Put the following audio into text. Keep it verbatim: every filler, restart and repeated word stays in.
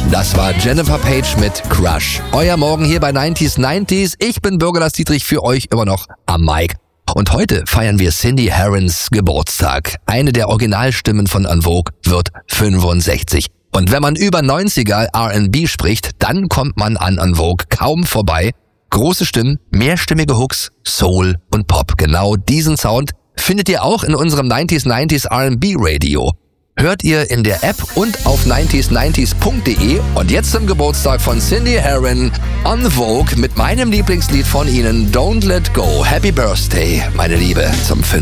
Das war Jennifer Page mit Crush. Euer Morgen hier bei neunzig neunzig. Ich bin Bürgerlass Dietrich, für euch immer noch am Mic. Und heute feiern wir Cindy Herons Geburtstag. Eine der Originalstimmen von En Vogue wird fünfundsechzig. Und wenn man über neunziger R and B spricht, dann kommt man an En Vogue kaum vorbei. Große Stimmen, mehrstimmige Hooks, Soul und Pop. Genau diesen Sound findet ihr auch in unserem neunzig neunzig R and B Radio. Hört ihr in der App und auf neunzig neunzig punkt de. Und jetzt zum Geburtstag von Cindy Heron, En Vogue mit meinem Lieblingslied von ihnen, Don't Let Go. Happy Birthday, meine Liebe, zum